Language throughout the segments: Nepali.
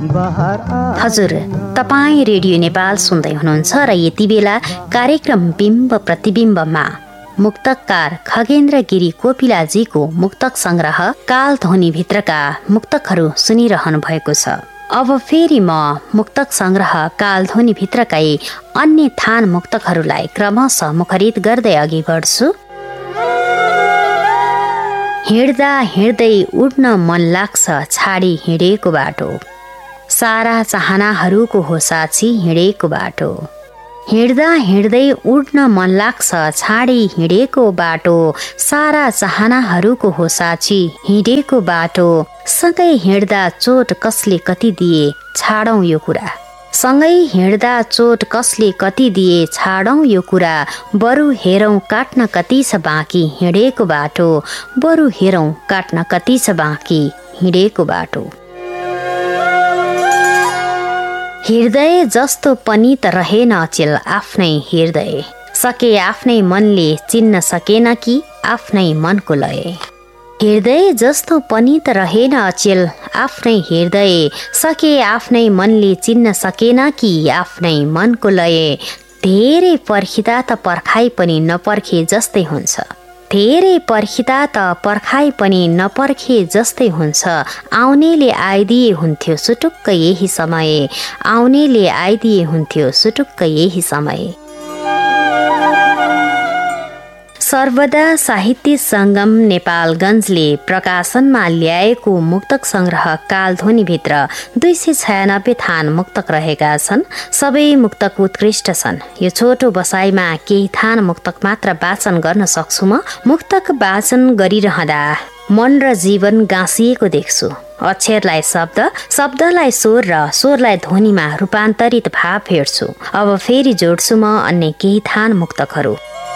हजुर, तपाईँ रेडियो नेपाल सुन्दै हुनुहुन्छ र यति बेला कार्यक्रम बिम्ब प्रतिबिम्बमा मुक्तकार खगेन्द्र गिरी कोपिलाजीको मुक्तक संग्रह कालध्वनिभित्रका मुक्तकहरू सुनिरहनु भएको छ। अब फेरि म मुक्तक संग्रह कालध्वनिभित्रकै अन्य थान मुक्तकहरूलाई क्रमशः मुखरित गर्दै अघि बढ्छु। हिँड्दा हिँड्दै उड्न मन लाग्छ छाडी हिँडेको बाटो, सारा चाहनाहरूको हो साँची हिँडेको बाटो। हिँड्दा हिँड्दै उड्न मन लाग्छ छाडी हिँडेको बाटो, सारा चाहनाहरूको हो साँची हिँडेको बाटो। सँगै हिँड्दा चोट कसले कति दिए छाडौँ यो कुरा, सँगै हिँड्दा चोट कसले कति दिए छाडौँ यो कुरा। बरु हेरौँ काट्न कति छ बाँकी हिँडेको बाटो, बरु हेरौँ काट्न कति छ बाँकी हिँडेको बाटो। हृदय जस्तो पनि त रहेन अचेल आफ्नै हृदय, सके आफ्नै मनले चिन्न सकेन कि आफ्नै मनको लय। हृदय जस्तो पनि त रहेन अचेल आफ्नै हृदय, सके आफ्नै मनले चिन्न सकेन कि आफ्नै मनको लय। धेरै पर्खिदा त पर्खाइ पनि नपर्खे जस्तै हुन्छ, धेरै पर्खिदा त पर्खाइ पनि नपर्खे जस्तै हुन्छ। आउनेले आइदिए हुन्थ्यो सुटुक्क यही समय, आउनेले आइदिए हुन्थ्यो सुटुक्क यही समय। सर्वदा साहित्य सङ्गम नेपालगञ्जले प्रकाशनमा ल्याएको मुक्तक संग्रह कालध्वनिभित्र 296 थान मुक्तक रहेका छन्। सबै मुक्तक उत्कृष्ट छन्। यो छोटो बसाइमा केही थान मुक्तक मात्र वाचन गर्न सक्छु म। मुक्तक वाचन गरिरहँदा मन र जीवन गाँसिएको देख्छु। अक्षरलाई शब्द, शब्दलाई स्वर र स्वरलाई ध्वनिमा रूपान्तरित भाव हेर्छु। अब फेरि जोड्छु म अन्य केही थान मुक्तकहरू।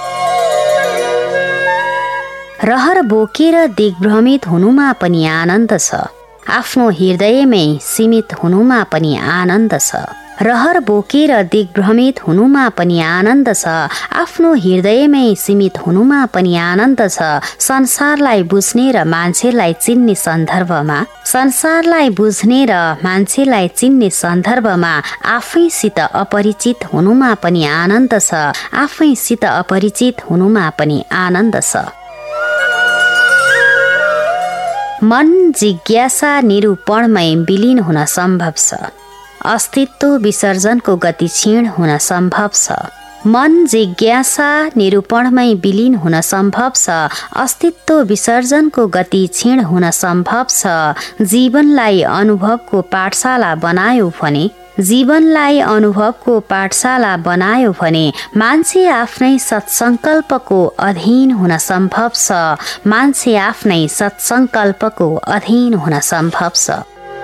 रहर बोकेर दिग्भ्रमित हुनुमा पनि आनन्द छ, आफ्नो हृदयमै सीमित हुनुमा पनि आनन्द छ। रहर बोकेर दिग्भ्रमित हुनुमा पनि आनन्द छ, आफ्नो हृदयमै सीमित हुनुमा पनि आनन्द छ। संसारलाई बुझ्ने र मान्छेलाई चिन्ने सन्दर्भमा, संसारलाई बुझ्ने र मान्छेलाई चिन्ने सन्दर्भमा आफैसित अपरिचित हुनुमा पनि आनन्द छ, आफैसित अपरिचित हुनुमा पनि आनन्द छ। मन जिज्ञासा निरूपणमै विलीन हुन सम्भव छ, अस्तित्व विसर्जनको गति क्षीण हुन सम्भव छ। मन जिज्ञासा निरूपणमै विलीन हुन सम्भव छ, अस्तित्व विसर्जनको गति क्षीण हुन सम्भव छ। जीवनलाई अनुभवको पाठशाला बनायो भने, जीवनलाई अनुभवको पाठशाला बनायो भने मान्छे आफ्नै सत्सङ्कल्पको अधीन हुन सम्भव छ, मान्छे आफ्नै सत्सङ्कल्पको अधीन हुन सम्भव छ।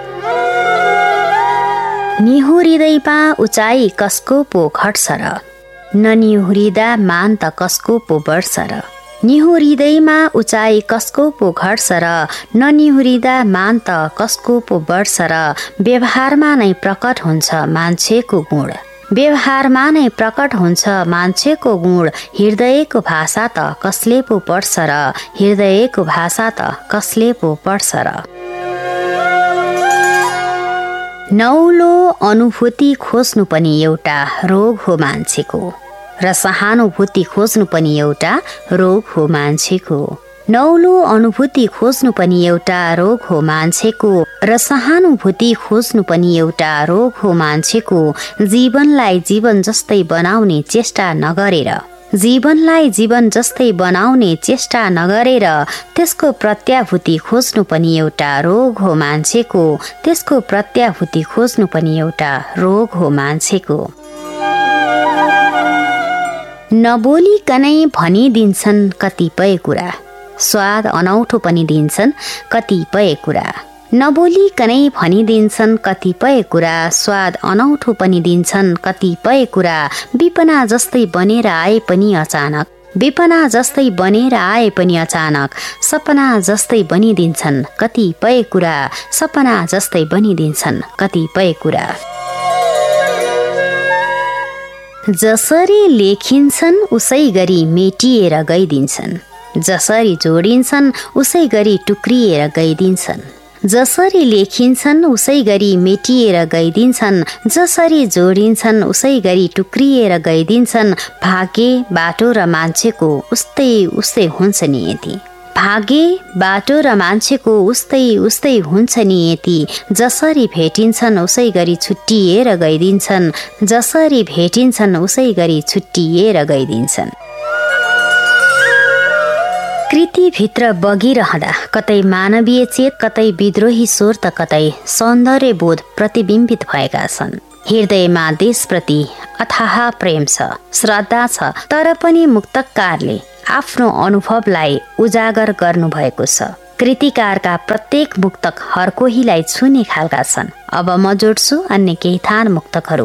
निहुरिँदैमा उचाइ कसको पो घट्छ र, ननिहुरिँदा मान त कसको पो बढ्छ र। निहुरिँदैमा उचाइ कसको पो घट्छ र, ननिहुरिँदा मान त कसको पो बढ्छ र। व्यवहारमा नै प्रकट हुन्छ मान्छेको गुण, व्यवहारमा नै प्रकट हुन्छ मान्छेको गुण। हृदयको भाषा त कसले पो पढ्छ र, हृदयको भाषा त कसले पो पढ्छ र। नौलो अनुभूति खोज्नु पनि एउटा रोग हो मान्छेको, र सहानुभूति खोज्नु पनि एउटा रोग हो मान्छेको। नौलो अनुभूति खोज्नु पनि एउटा रोग हो मान्छेको, र सहानुभूति खोज्नु पनि एउटा रोग हो मान्छेको। जीवनलाई जीवन जस्तै बनाउने चेष्टा नगरेर, जीवनलाई जीवन जस्तै बनाउने चेष्टा नगरेर त्यसको प्रत्याभूति खोज्नु पनि एउटा रोग हो मान्छेको, त्यसको प्रत्याभूति खोज्नु पनि एउटा रोग हो मान्छेको। नबोलिकनै भनिदिन्छन् कतिपय कुरा, स्वाद अनौठो पनि दिन्छन् कतिपय कुरा। नबोलिकनै भनिदिन्छन् कतिपय कुरा, स्वाद अनौठो पनि दिन्छन् कतिपय कुरा। विपना जस्तै बनेर आए पनि अचानक, विपना जस्तै बनेर आए पनि अचानक, सपना जस्तै बनिदिन्छन् कतिपय कुरा, सपना जस्तै बनिदिन्छन् कतिपय कुरा। जसरी लेखिन्छन् उसै गरी मेटिएर गइदिन्छन्, जसरी जोडिन्छन् उसै गरी टुक्रिएर गइदिन्छन्। जसरी लेखिन्छन् उसै गरी मेटिएर गइदिन्छन्, जसरी जोडिन्छन् उसै गरी टुक्रिएर गइदिन्छन्। भाग्य बाटो र मान्छेको उस्तै उस्तै हुन्छ नि यति, भाग्य बाटो र मान्छेको उस्तै उस्तै हुन्छ नि यति। जसरी भेटिन्छन् उसै गरी छुट्टिएर गइदिन्छन्, जसरी भेटिन्छन् उसै गरी छुट्टिएर गइदिन्छन्। कृतिभित्र बगिरहँदा कतै मानवीय चेत, कतै विद्रोही स्वर त कतै सौन्दर्य बोध प्रतिबिम्बित भएका छन्। हृदयमा देशप्रति अथाह प्रेम छ, श्रद्धा छ, तर पनि मुक्तकारले आफ्नो अनुभवलाई उजागर गर्नुभएको छ। कृतिकारका प्रत्येक मुक्तक हर कोहीलाई छुने खालका छन्। अब म जोड्छु अन्य केही थान मुक्तकहरू।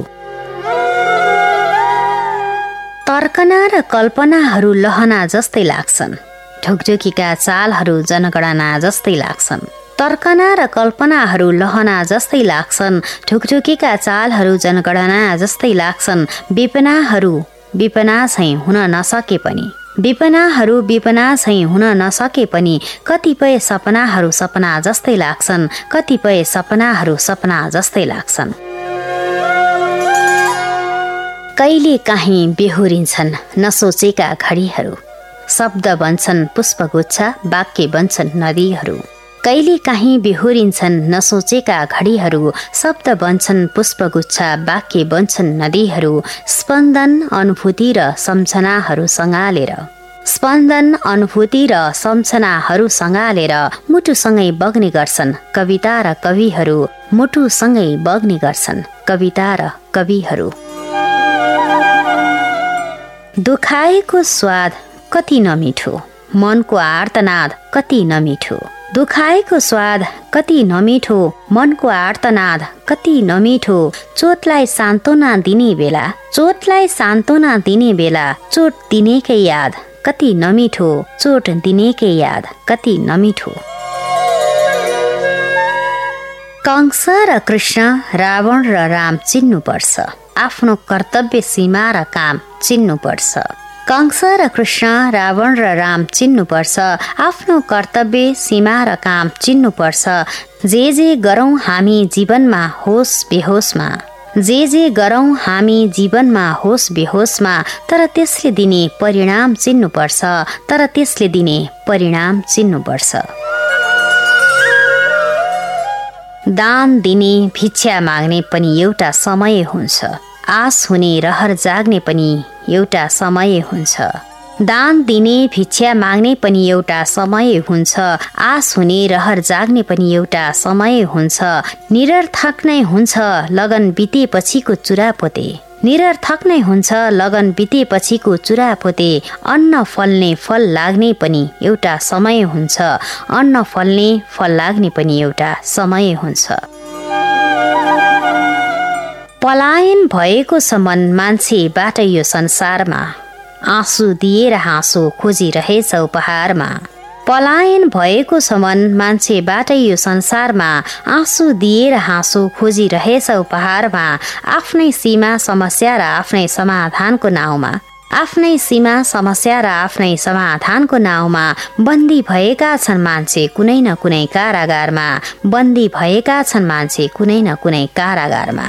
तर्कना र कल्पनाहरू लहना जस्तै लाग्छन्, ढुकढुकीका चालहरू जनगणना जस्तै लाग्छन्। तर्कना र कल्पनाहरू लहना जस्तै लाग्छन्, ढुकढुकीका चालहरू जनगणना जस्तै लाग्छन्। विपनाहरू विपना चाहिँ हुन नसके पनि, विपनाहरू विपना चाहिँ हुन नसके पनि, कतिपय सपनाहरू सपना जस्तै लाग्छन्, कतिपय सपनाहरू सपना जस्तै लाग्छन्। कहिले काहीँ बेहोरिन्छन् नसोचेका घडीहरू, शब्द बन्छन् पुष्पगुच्छा, वाक्य बन्छन् नदीहरू। कहिले काहीँ बेहोरिन्छन् नसोचेका घडीहरू, शब्द बन्छन् पुष्पगुच्छा, वाक्य बन्छन् नदीहरू। स्पन्दन अनुभूति र सम्झनाहरू सँगालेर, स्पन्दन अनुभूति र सम्झनाहरू सँगालेर मुटुसँगै बग्ने गर्छन् कविता र कविहरू, मुटुसँगै बग्ने गर्छन् कविता र कविहरू। दुखाएको स्वाद कति नमिठो, मनको आर्तनाद कति नमिठो। दुखाएको स्वाद कति नमिठो, मनको आर्तनाद कति नमिठो। चोटलाई सान्त्वना दिने बेला, चोटलाई सान्त्वना दिने बेला, चोट दिनेकै याद कति नमिठो, चोट दिनेकै याद कति नमिठो। कंस र कृष्ण, रावण र राम चिन्नुपर्छ, आफ्नो कर्तव्य सीमा र काम चिन्नुपर्छ। कंस र कृष्ण, रावण र राम चिन्नुपर्छ, आफ्नो कर्तव्य सीमा र काम चिन्नुपर्छ। जे जे गरौँ हामी जीवनमा होस बेहोसमा, जे जे गरौँ हामी जीवनमा होस बेहोसमा, तर त्यसले दिने परिणाम चिन्नुपर्छ, तर त्यसले दिने परिणाम चिन्नुपर्छ। दान दिने भिक्षा माग्ने पनि एउटा समय हुन्छ, आस हुने रहर जाग्ने पनि एउटा समय हुन्छ। दान दिने भिक्षा माग्ने पनि एउटा समय हुन्छ, आस हुने रहर जाग्ने पनि एउटा समय हुन्छ। निरर्थक नै हुन्छ लगन बितेपछिको चुरापोते, निरर्थक नै हुन्छ लगन बितेपछिको चुरापोते। अन्न फल्ने फल लाग्ने पनि एउटा समय हुन्छ, अन्न फल्ने फल लाग्ने पनि एउटा समय हुन्छ। पलायन भएको छ मन मान्छेबाट यो संसारमा, आँसु दिएर हाँसो खोजिरहेछ उपहारमा। पलायन भएको छ मन मान्छेबाट यो संसारमा, आँसु दिएर हाँसो खोजिरहेछ उपहारमा। आफ्नै सीमा समस्या र आफ्नै समाधानको नाउँमा, आफ्नै सीमा समस्या र आफ्नै समाधानको नाउँमा बन्दी भएका छन् मान्छे कुनै न कुनै कारागारमा, बन्दी भएका छन् मान्छे कुनै न कुनै कारागारमा।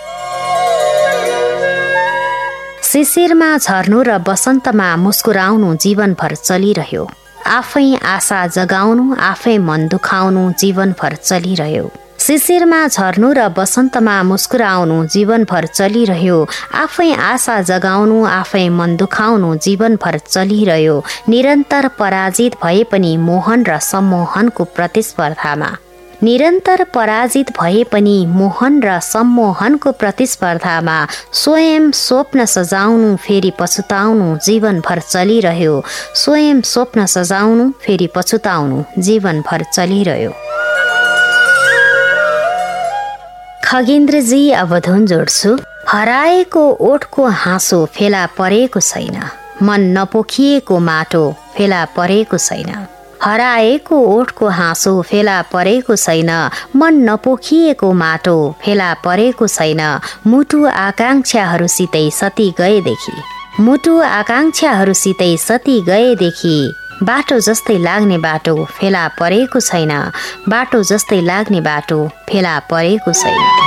शिशिरमा झर्नु र बसन्तमा मुस्कुराउनु जीवनभर चलिरह्यो, आफै आशा जगाउनु आफै मन दुखाउनु जीवनभर चलिरह्यो। शिशिरमा झर्नु र बसन्तमा मुस्कुराउनु जीवनभर चलिरह्यो, आफै आशा जगाउनु आफै मन दुखाउनु जीवनभर चलिरह्यो। निरन्तर पराजित भए पनि मोहन र सम्मोहनको प्रतिस्पर्धामा, निरन्तर पराजित भए पनि मोहन र सम्मोहनको प्रतिस्पर्धामा स्वयं स्वप्न सजाउनु फेरि पछुताउनु जीवनभर चलिरह्यो, स्वयं स्वप्न सजाउनु फेरि पछुताउनु जीवनभर चलिरह्यो। खगेन्द्रजी अब धुन जोड्छु। हराएको ओठको हाँसो फेला परेको छैन, मन नपोखिएको माटो फेला परेको छैन। हराएको ओठको हाँसो फेला परेको छैन, मन नपोखिएको माटो फेला परेको छैन। मुटु आकांक्षाहरूसितै सती गएदेखि, मुटु आकांक्षाहरूसितै सती गएदेखि बाटो जस्तै लाग्ने बाटो फेला परेको छैन, बाटो जस्तै लाग्ने बाटो फेला परेको छैन।